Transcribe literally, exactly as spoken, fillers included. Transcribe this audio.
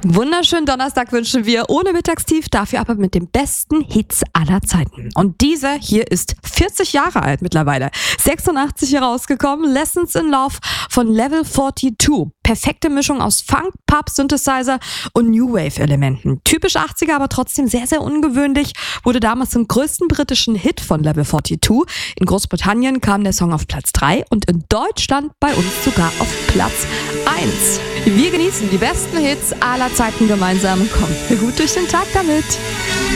Wunderschönen Donnerstag wünschen wir, ohne Mittagstief, dafür aber mit den besten Hits aller Zeiten. Und dieser hier ist vierzig Jahre alt mittlerweile. sechsundachtzig herausgekommen, Lessons in Love von Level zweiundvierzig. Perfekte Mischung aus Funk, Pop, Synthesizer und New Wave Elementen. Typisch achtziger, aber trotzdem sehr, sehr ungewöhnlich. Wurde damals zum größten britischen Hit von Level zweiundvierzig. In Großbritannien kam der Song auf Platz drei und in Deutschland bei uns sogar auf Platz eins. Wir genießen die besten Hits aller Zeiten gemeinsam. Kommt gut durch den Tag damit.